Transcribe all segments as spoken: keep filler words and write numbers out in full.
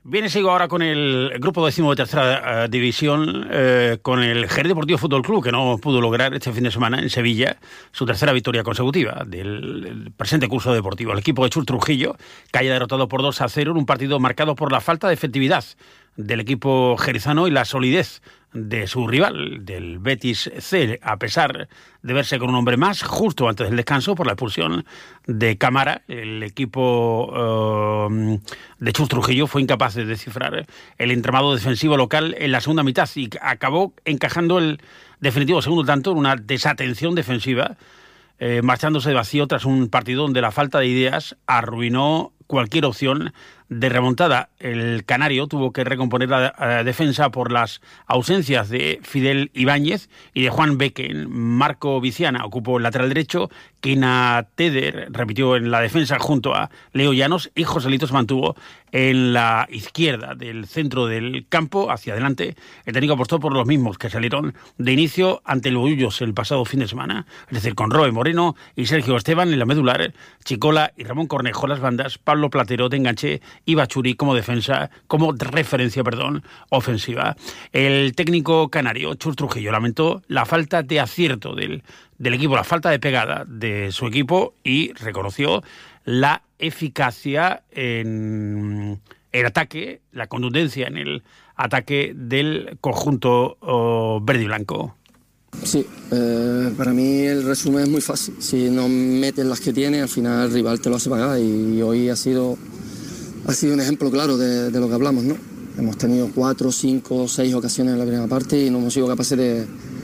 Bien, sigo ahora con el grupo décimo de tercera uh, división, eh, con el Jerez Deportivo Fútbol Club, que no pudo lograr este fin de semana en Sevilla su tercera victoria consecutiva del, del presente curso deportivo. El equipo de Chus Trujillo, que haya derrotado por dos a cero en un partido marcado por la falta de efectividad del equipo jerezano y la solidez de su rival, del Betis C, a pesar de verse con un hombre más justo antes del descanso por la expulsión de Cámara. El equipo uh, de Chus Trujillo fue incapaz de descifrar el entramado defensivo local en la segunda mitad y acabó encajando el definitivo segundo tanto en una desatención defensiva, eh, marchándose de vacío tras un partido donde la falta de ideas arruinó cualquier opción de remontada. El canario tuvo que recomponer la, la defensa por las ausencias de Fidel Ibáñez y de Juan Becken. Marco Viciana ocupó el lateral derecho, Kina Teder repitió en la defensa junto a Leo Llanos y Joselito se mantuvo en la izquierda del centro del campo hacia adelante. El técnico apostó por los mismos que salieron de inicio ante el Bollullos el pasado fin de semana, es decir, con Roe Moreno y Sergio Esteban en la medular, Chicola y Ramón Cornejo las bandas, Pablo Platero de enganche y Bachuri como defensa, como referencia, perdón, ofensiva. El técnico canario, Chus Trujillo, lamentó la falta de acierto del, del equipo, la falta de pegada de su equipo y reconoció la eficacia en el ataque, la contundencia en el ataque del conjunto oh, verde y blanco. Sí, eh, para mí el resumen es muy fácil. Si no metes las que tienes, al final el rival te lo hace pagar y hoy ha sido, ha sido un ejemplo claro de, de lo que hablamos, ¿no? Hemos tenido cuatro, cinco, seis ocasiones en la primera parte y no hemos sido capaces de,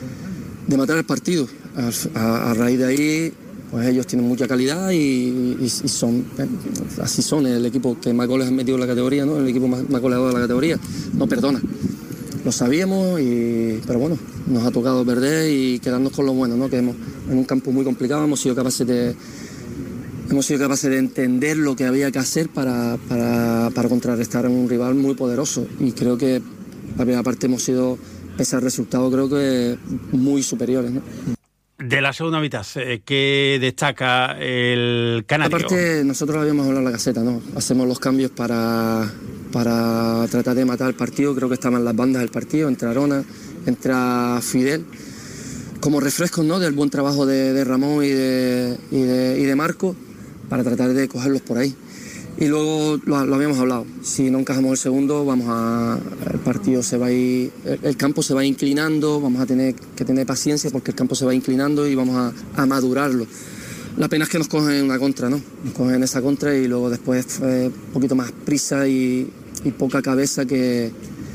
de matar el partido. A, a, a raíz de ahí, pues ellos tienen mucha calidad y, y, y son, así son, el equipo que más goles han metido en la categoría, ¿no? El equipo más, más goleador de la categoría, no perdona. Lo sabíamos, y, pero bueno, nos ha tocado perder y quedarnos con lo bueno, ¿no? Que hemos, en un campo muy complicado hemos sido capaces de, hemos sido capaces de entender lo que había que hacer para, para, para contrarrestar a un rival muy poderoso. Y creo que la primera parte hemos sido, pese al resultado, creo que muy superiores, ¿no? De la segunda mitad, ¿qué destaca el canario? Aparte, nosotros habíamos hablado en la caseta, ¿no? Hacemos los cambios para, para tratar de matar el partido. Creo que estaban las bandas del partido, entra Arona, entra Fidel, como refrescos, ¿no? Del buen trabajo de, de Ramón y de, y, de, y de Marco, para tratar de cogerlos por ahí. Y luego lo, lo habíamos hablado, si no encajamos el segundo, vamos a, el partido se va a ir, el, el campo se va inclinando, vamos a tener que tener paciencia porque el campo se va inclinando y vamos a, a madurarlo. La pena es que nos cogen una contra, ¿no? Nos cogen esa contra y luego después eh, un poquito más prisa y, y poca cabeza que,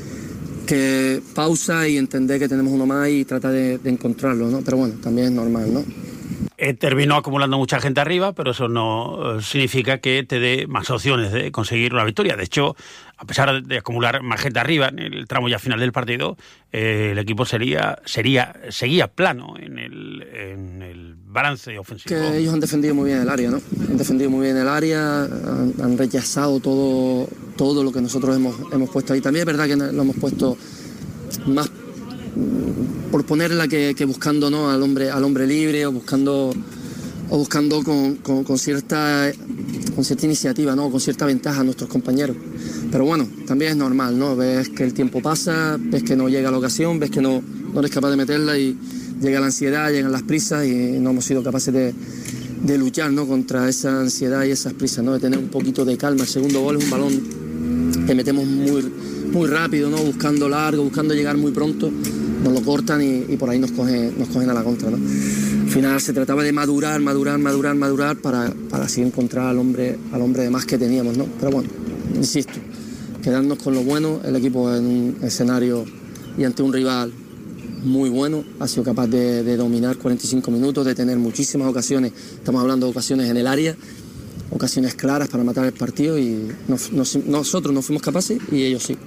que pausa y entender que tenemos uno más y tratar de, de encontrarlo, ¿no? Pero bueno, también es normal, ¿no? Eh, terminó acumulando mucha gente arriba, pero eso no eh, significa que te dé más opciones de conseguir una victoria. De hecho, a pesar de acumular más gente arriba en el tramo ya final del partido, eh, el equipo sería, sería, seguía plano en el, en el balance ofensivo. Que ellos han defendido muy bien el área, ¿no? Han defendido muy bien el área, han, han rechazado todo, todo lo que nosotros hemos, hemos puesto ahí. También es verdad que lo hemos puesto más por ponerla que, que buscando, ¿no? al hombre al hombre libre o buscando o buscando con, con, con cierta con cierta iniciativa, ¿no? Con cierta ventaja a nuestros compañeros. Pero bueno, también es normal, ¿no? Ves que el tiempo pasa, ves que no llega la ocasión, ves que no, no eres capaz de meterla y llega la ansiedad, llegan las prisas y no hemos sido capaces de, de luchar, ¿no? Contra esa ansiedad y esas prisas, ¿no? De tener un poquito de calma. El segundo gol es un balón que metemos muy, muy rápido, ¿no? Buscando largo, buscando llegar muy pronto. Nos lo cortan y, y por ahí nos cogen, nos cogen a la contra, ¿no? Al final se trataba de madurar, madurar, madurar, madurar para, para así encontrar al hombre, al hombre de más que teníamos, ¿no? Pero bueno, insisto, quedarnos con lo bueno. El equipo en un escenario y ante un rival muy bueno ha sido capaz de, de dominar cuarenta y cinco minutos, de tener muchísimas ocasiones. Estamos hablando de ocasiones en el área, ocasiones claras para matar el partido y nos, nos, nosotros no fuimos capaces y ellos sí.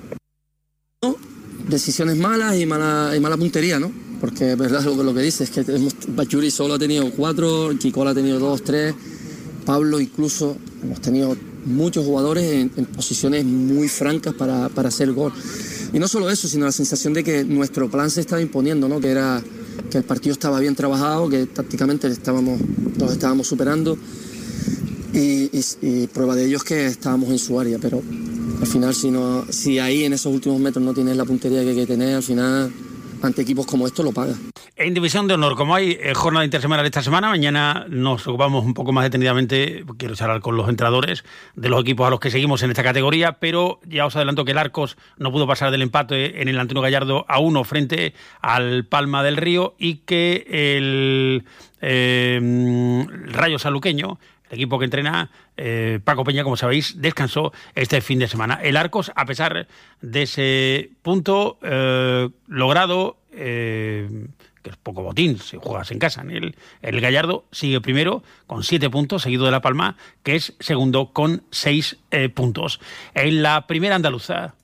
Decisiones malas y mala, y mala puntería, ¿no? Porque es verdad lo, lo que dices, que hemos, Bachuri solo ha tenido cuatro, Chicola ha tenido dos, tres, Pablo incluso, hemos tenido muchos jugadores en, en posiciones muy francas para, para hacer gol. Y no solo eso, sino la sensación de que nuestro plan se estaba imponiendo, ¿no? Que era que el partido estaba bien trabajado, que tácticamente estábamos, nos estábamos superando y, y, y prueba de ello es que estábamos en su área, pero Al final, si, no, si ahí en esos últimos metros no tienes la puntería que hay que tener, al final, ante equipos como estos lo pagas. En División de Honor, como hay eh, jornada intersemanal esta semana, mañana nos ocupamos un poco más detenidamente, quiero charlar con los entrenadores de los equipos a los que seguimos en esta categoría, pero ya os adelanto que el Arcos no pudo pasar del empate en el Antonio Gallardo a uno frente al Palma del Río y que el, eh, el Rayo Sanluqueño, el equipo que entrena eh, Paco Peña, como sabéis, descansó este fin de semana. El Arcos, a pesar de ese punto eh, logrado, eh, que es poco botín si juegas en casa, el, el Gallardo sigue primero con siete puntos, seguido de La Palma, que es segundo con seis eh, puntos. En la primera andaluza,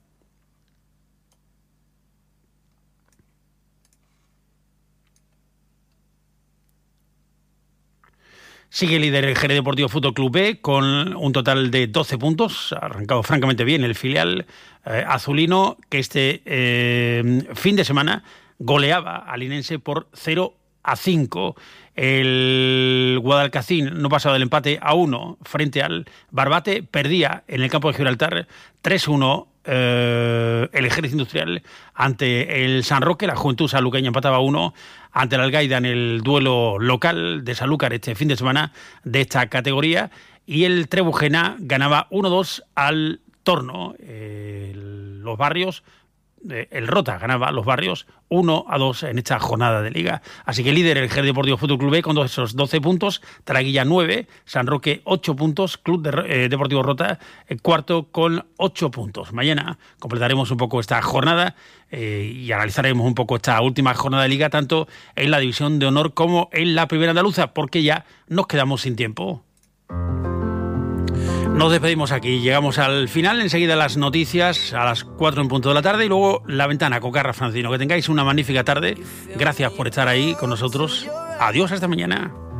sigue líder el Jerez Deportivo Fútbol Club B con un total de doce puntos, ha arrancado francamente bien el filial eh, azulino, que este eh, fin de semana goleaba al Linense por cero a cinco. El Guadalcacín no pasaba del empate a uno frente al Barbate, perdía en el campo de Gibraltar tres uno. Eh, el Ejército Industrial ante el San Roque, la Juventud Sanluqueña empataba uno ante el Algaida en el duelo local de Sanlúcar este fin de semana de esta categoría, y el Trebujena ganaba uno dos al Torno. Eh, los Barrios, eh, el Rota ganaba los Barrios uno a dos en esta jornada de liga. Así que líder el Jerez Deportivo Fútbol Club B con esos doce puntos, Traguilla nueve, San Roque ocho puntos, Club de, eh, Deportivo Rota eh, cuarto con ocho puntos. Mañana completaremos un poco esta jornada eh, y analizaremos un poco esta última jornada de liga, tanto en la División de Honor como en la Primera Andaluza, porque ya nos quedamos sin tiempo. Nos despedimos aquí, llegamos al final, enseguida las noticias a las cuatro en punto de la tarde y luego La Ventana con Carra Francino. Que tengáis una magnífica tarde, gracias por estar ahí con nosotros, adiós, hasta mañana.